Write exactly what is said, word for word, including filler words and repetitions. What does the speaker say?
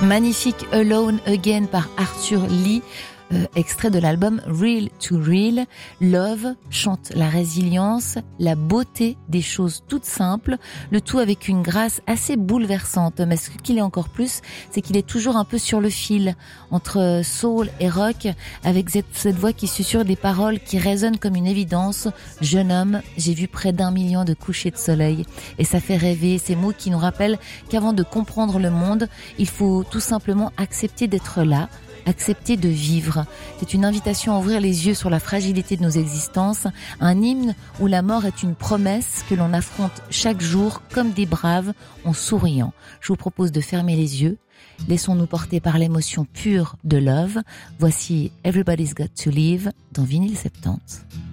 Magnifique Alone Again par Arthur Lee, euh, extrait de l'album Real to Real. Love chante la résilience, la beauté des choses toutes simples, le tout avec une grâce assez bouleversante. Mais ce qu'il est encore plus, c'est qu'il est toujours un peu sur le fil entre soul et rock, avec cette, cette voix qui susurre des paroles qui résonnent comme une évidence. Jeune homme, j'ai vu près d'un million de couchers de soleil. Et ça fait rêver, ces mots qui nous rappellent qu'avant de comprendre le monde, il faut tout simplement accepter d'être là, accepter de vivre. C'est une invitation à ouvrir les yeux sur la fragilité de nos existences, un hymne où la mort est une promesse que l'on affronte chaque jour comme des braves en souriant. Je vous propose de fermer les yeux. Laissons-nous porter par l'émotion pure de Love. Voici Everybody's Got to Live dans Vinyl soixante-dix.